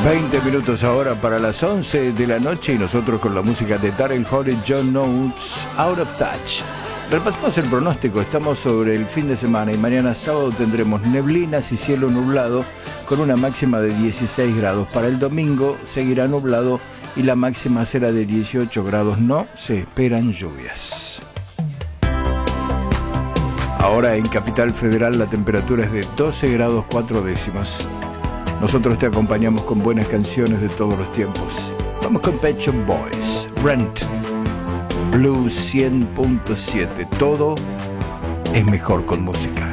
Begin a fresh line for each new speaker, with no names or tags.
20 minutos ahora para las 11 de la noche y nosotros con la música de Daryl Hall y John Oates, Out of Touch. Repasamos el pronóstico, estamos sobre el fin de semana y mañana sábado tendremos neblinas y cielo nublado con una máxima de 16 grados. Para el domingo seguirá nublado y la máxima será de 18 grados. No se esperan lluvias. Ahora en Capital Federal la temperatura es de 12 grados 4 décimas. Nosotros te acompañamos con buenas canciones de todos los tiempos. Vamos con Pet Shop Boys, Rent, Blues 100.7. Todo es mejor con música.